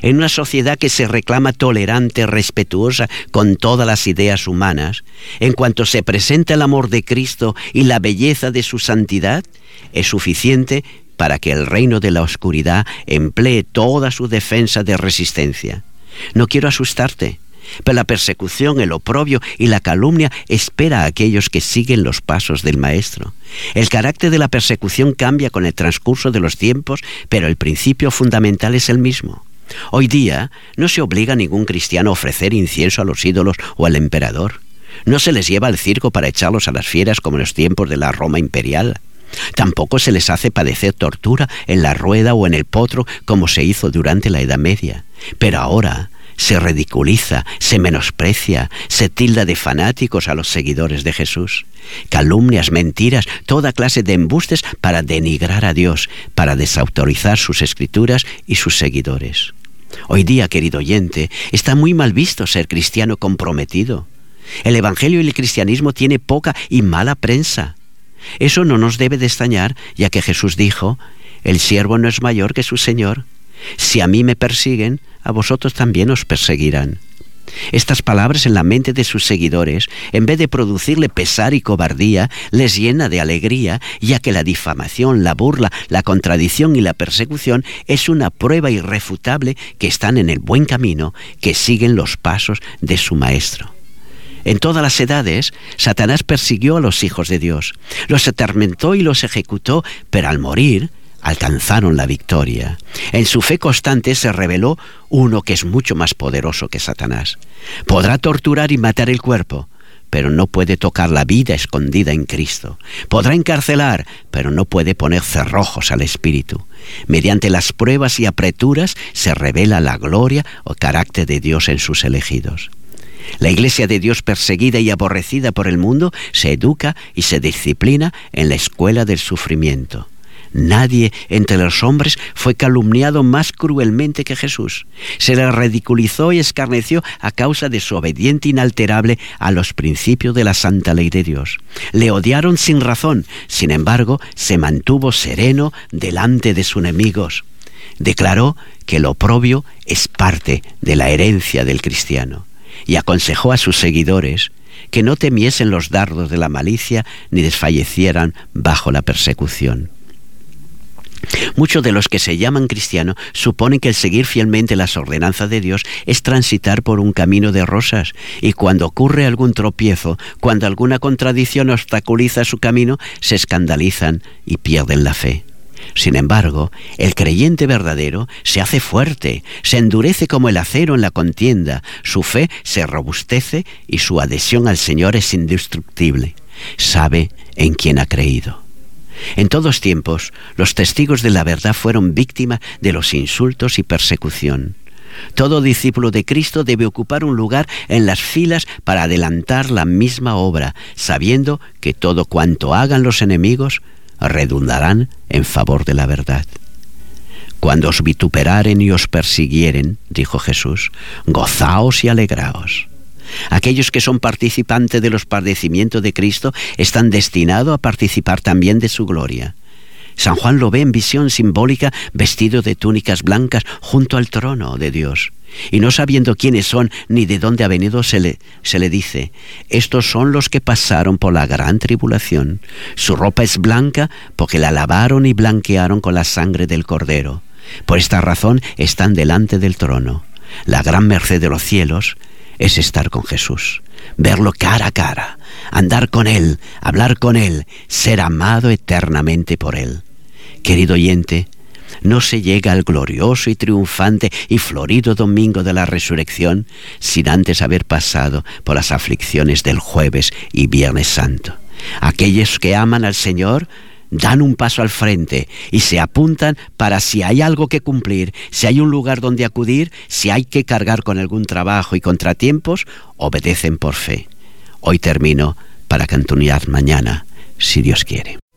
En una sociedad que se reclama tolerante, respetuosa con todas las ideas humanas, en cuanto se presenta el amor de Cristo y la belleza de su santidad, es suficiente para que el reino de la oscuridad emplee toda su defensa de resistencia. No quiero asustarte, pero la persecución, el oprobio y la calumnia espera a aquellos que siguen los pasos del Maestro. El carácter de la persecución cambia con el transcurso de los tiempos, pero el principio fundamental es el mismo. Hoy día no se obliga a ningún cristiano a ofrecer incienso a los ídolos o al emperador. No se les lleva al circo para echarlos a las fieras como en los tiempos de la Roma imperial. Tampoco se les hace padecer tortura en la rueda o en el potro como se hizo durante la Edad Media. Pero ahora se ridiculiza, se menosprecia, se tilda de fanáticos a los seguidores de Jesús. Calumnias, mentiras, toda clase de embustes para denigrar a Dios, para desautorizar sus escrituras y sus seguidores. Hoy día, querido oyente, está muy mal visto ser cristiano comprometido. El Evangelio y el cristianismo tiene poca y mala prensa. Eso no nos debe de extrañar, ya que Jesús dijo: el siervo no es mayor que su Señor. Si a mí me persiguen, a vosotros también os perseguirán. Estas palabras en la mente de sus seguidores, en vez de producirle pesar y cobardía, les llena de alegría, ya que la difamación, la burla, la contradicción y la persecución es una prueba irrefutable que están en el buen camino, que siguen los pasos de su Maestro. En todas las edades, Satanás persiguió a los hijos de Dios, los atormentó y los ejecutó, pero al morir alcanzaron la victoria. En su fe constante se reveló uno que es mucho más poderoso que Satanás. Podrá torturar y matar el cuerpo, pero no puede tocar la vida escondida en Cristo. Podrá encarcelar, pero no puede poner cerrojos al espíritu. Mediante las pruebas y apreturas se revela la gloria o carácter de Dios en sus elegidos. La Iglesia de Dios, perseguida y aborrecida por el mundo, se educa y se disciplina en la escuela del sufrimiento. Nadie entre los hombres fue calumniado más cruelmente que Jesús. Se le ridiculizó y escarneció a causa de su obediente inalterable a los principios de la santa ley de Dios. Le odiaron sin razón, sin embargo, se mantuvo sereno delante de sus enemigos. Declaró que el oprobio es parte de la herencia del cristiano y aconsejó a sus seguidores que no temiesen los dardos de la malicia ni desfallecieran bajo la persecución. Muchos de los que se llaman cristianos suponen que el seguir fielmente las ordenanzas de Dios es transitar por un camino de rosas, y cuando ocurre algún tropiezo, cuando alguna contradicción obstaculiza su camino, se escandalizan y pierden la fe. Sin embargo, el creyente verdadero se hace fuerte, se endurece como el acero en la contienda, su fe se robustece y su adhesión al Señor es indestructible. Sabe en quién ha creído. En todos tiempos, los testigos de la verdad fueron víctimas de los insultos y persecución. Todo discípulo de Cristo debe ocupar un lugar en las filas para adelantar la misma obra, sabiendo que todo cuanto hagan los enemigos redundarán en favor de la verdad. Cuando os vituperaren y os persiguieren, dijo Jesús, gozaos y alegraos. Aquellos que son participantes de los padecimientos de Cristo están destinados a participar también de su gloria. San Juan lo ve en visión simbólica vestido de túnicas blancas junto al trono de Dios. Y no sabiendo quiénes son ni de dónde ha venido, se le dice: estos son los que pasaron por la gran tribulación. Su ropa es blanca porque la lavaron y blanquearon con la sangre del Cordero. Por esta razón están delante del trono. La gran merced de los cielos es estar con Jesús, verlo cara a cara, andar con Él, hablar con Él, ser amado eternamente por Él. Querido oyente, no se llega al glorioso y triunfante y florido domingo de la resurrección sin antes haber pasado por las aflicciones del jueves y viernes santo. Aquellos que aman al Señor dan un paso al frente y se apuntan para, si hay algo que cumplir, si hay un lugar donde acudir, si hay que cargar con algún trabajo y contratiempos, obedecen por fe. Hoy termino para continuar mañana, si Dios quiere.